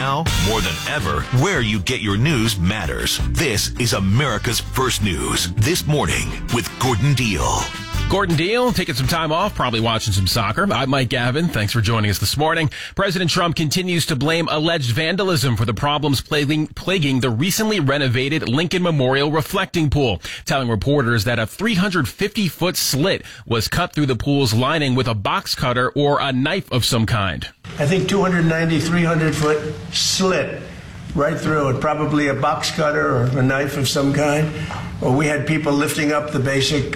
Now, more than ever, where you get your news matters. This is America's First News. This morning with Gordon Deal. Gordon Deal, taking some time off, probably watching some soccer. I'm Mike Gavin. Thanks for joining us this morning. President Trump continues to blame alleged vandalism for the problems plaguing the recently renovated Lincoln Memorial reflecting pool, telling reporters that a 350-foot slit was cut through the pool's lining with a box cutter or a knife of some kind. I think 290, 300-foot slit right through it, probably a box cutter or a knife of some kind. Or we had people lifting up the basic,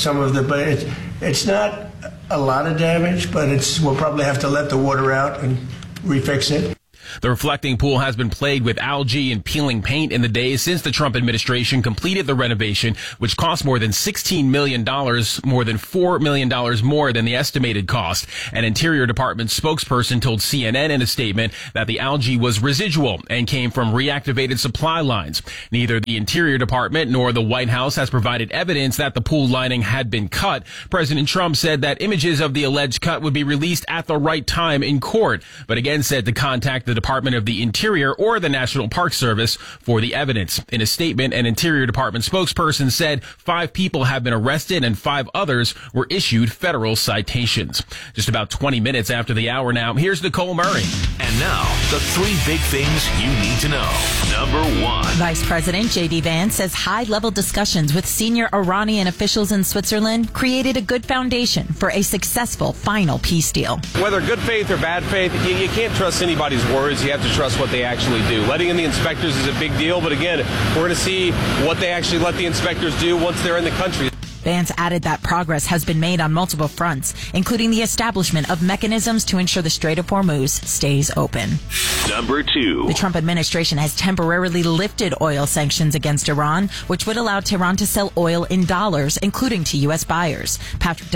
but it's not a lot of damage, but we'll probably have to let the water out and refix it. The reflecting pool has been plagued with algae and peeling paint in the days since the Trump administration completed the renovation, which cost more than $16 million, more than $4 million more than the estimated cost. An Interior Department spokesperson told CNN in a statement that the algae was residual and came from reactivated supply lines. Neither the Interior Department nor the White House has provided evidence that the pool lining had been cut. President Trump said that images of the alleged cut would be released at the right time in court, but again said to contact the Department of the Interior or the National Park Service for the evidence. In a statement, an Interior Department spokesperson said 5 people have been arrested and 5 others were issued federal citations. Just about 20 minutes after the hour now, here's Nicole Murray. And now, the 3 big things you need to know. Number 1. Vice President J.D. Vance says high-level discussions with senior Iranian officials in Switzerland created a good foundation for a successful final peace deal. Whether good faith or bad faith, you can't trust anybody's words. You have to trust what they actually do. Letting in the inspectors is a big deal, but again, we're going to see what they actually let the inspectors do once they're in the country. Vance added that progress has been made on multiple fronts, including the establishment of mechanisms to ensure the Strait of Hormuz stays open. Number 2. The Trump administration has temporarily lifted oil sanctions against Iran, which would allow Tehran to sell oil in dollars, including to U.S. buyers. Patrick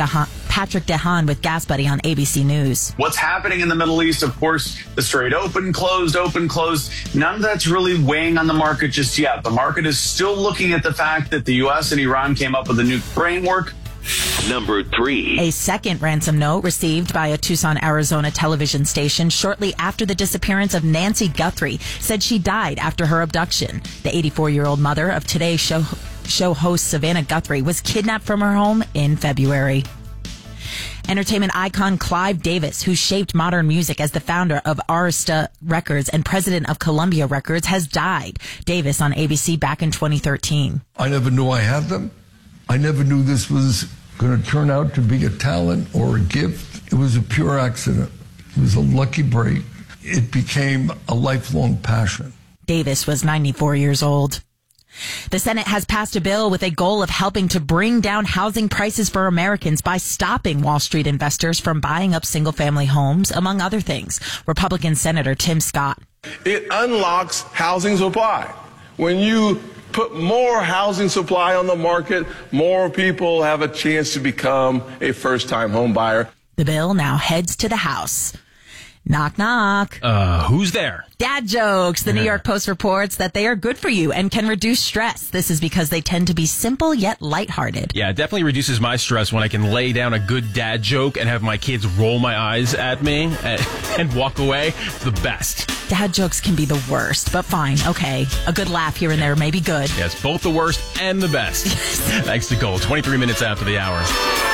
Dehan with Gas Buddy on ABC News. What's happening in the Middle East, of course, the Strait open, closed. None of that's really weighing on the market just yet. The market is still looking at the fact that the U.S. and Iran came up with a new framework. Number 3. A second ransom note received by a Tucson, Arizona television station shortly after the disappearance of Nancy Guthrie said she died after her abduction. The 84-year-old mother of Today's show host Savannah Guthrie was kidnapped from her home in February. Entertainment icon Clive Davis, who shaped modern music as the founder of Arista Records and president of Columbia Records, has died. Davis on ABC back in 2013. I never knew I had them. I never knew this was going to turn out to be a talent or a gift. It was a pure accident. It was a lucky break. It became a lifelong passion. Davis was 94 years old. The Senate has passed a bill with a goal of helping to bring down housing prices for Americans by stopping Wall Street investors from buying up single-family homes, among other things. Republican Senator Tim Scott. It unlocks housing supply. When you put more housing supply on the market, more people have a chance to become a first-time home buyer. The bill now heads to the House. Knock, knock. Who's there? Dad jokes. The New York Post reports that they are good for you and can reduce stress. This is because they tend to be simple yet lighthearted. Yeah, it definitely reduces my stress when I can lay down a good dad joke and have my kids roll my eyes at me and walk away. It's the best. Dad jokes can be the worst, but fine. Okay. A good laugh here and there may be good. Yes, both the worst and the best. Thanks, Nicole. 23 minutes after the hour.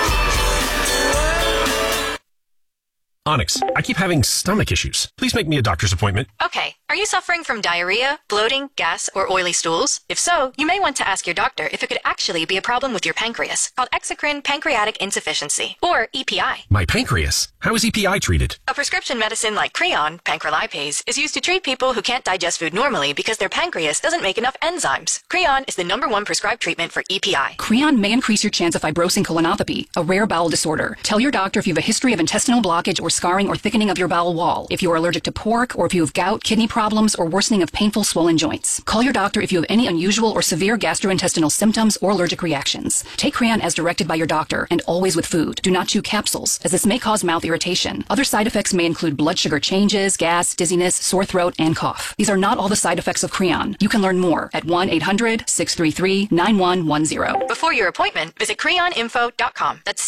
Onyx, I keep having stomach issues. Please make me a doctor's appointment. Okay. Are you suffering from diarrhea, bloating, gas, or oily stools? If so, you may want to ask your doctor if it could actually be a problem with your pancreas, called exocrine pancreatic insufficiency, or EPI. My pancreas? How is EPI treated? A prescription medicine like Creon, pancrelipase, is used to treat people who can't digest food normally because their pancreas doesn't make enough enzymes. Creon is the #1 prescribed treatment for EPI. Creon may increase your chance of fibrosing colonopathy, a rare bowel disorder. Tell your doctor if you have a history of intestinal blockage or scarring or thickening of your bowel wall, if you are allergic to pork, or if you have gout, kidney problems, or worsening of painful swollen joints. Call your doctor if you have any unusual or severe gastrointestinal symptoms or allergic reactions. Take Creon as directed by your doctor, and always with food. Do not chew capsules, as this may cause mouth irritation. Other side effects may include blood sugar changes, gas, dizziness, sore throat, and cough. These are not all the side effects of Creon. You can learn more at 1-800-633-9110. Before your appointment, visit creoninfo.com. That's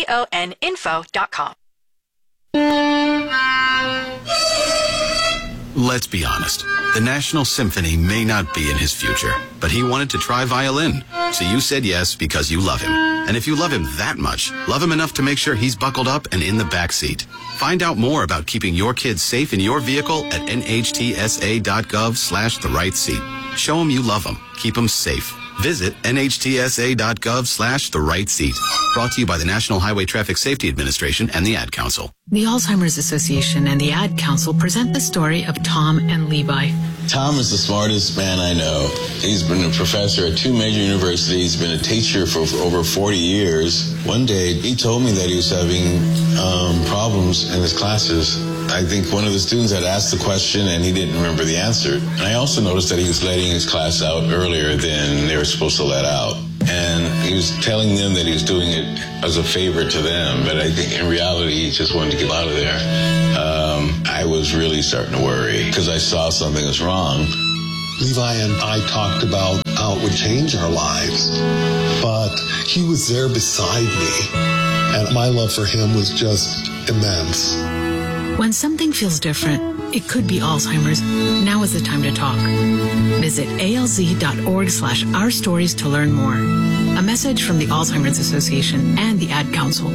CREON info.com. Let's be honest. The National Symphony may not be in his future, but he wanted to try violin. So you said yes because you love him. And if you love him that much, love him enough to make sure he's buckled up and in the back seat. Find out more about keeping your kids safe in your vehicle at nhtsa.gov/the-right-seat. Show him you love him. Keep him safe. Visit nhtsa.gov/the-right-seat. Brought to you by the National Highway Traffic Safety Administration and the Ad Council. The Alzheimer's Association and the Ad Council present the story of Tom and Levi. Tom is the smartest man I know. He's been a professor at 2 major universities, been a teacher for over 40 years. One day, he told me that he was having problems in his classes. I think one of the students had asked the question and he didn't remember the answer. And I also noticed that he was letting his class out earlier than they were supposed to let out. And he was telling them that he was doing it as a favor to them, but I think in reality he just wanted to get out of there. I was really starting to worry because I saw something was wrong. Levi and I talked about how it would change our lives, but he was there beside me, and my love for him was just immense. When something feels different, it could be Alzheimer's. Now is the time to talk. Visit alz.org/ourstories to learn more. A message from the Alzheimer's Association and the Ad Council.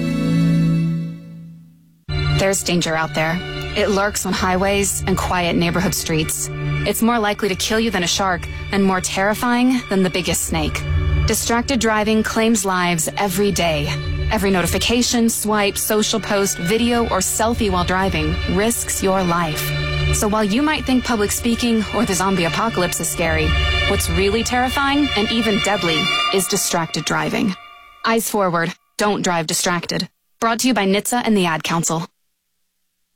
There's danger out there. It lurks on highways and quiet neighborhood streets. It's more likely to kill you than a shark and more terrifying than the biggest snake. Distracted driving claims lives every day. Every notification, swipe, social post, video, or selfie while driving risks your life. So while you might think public speaking or the zombie apocalypse is scary, what's really terrifying and even deadly is distracted driving. Eyes forward. Don't drive distracted. Brought to you by NHTSA and the Ad Council.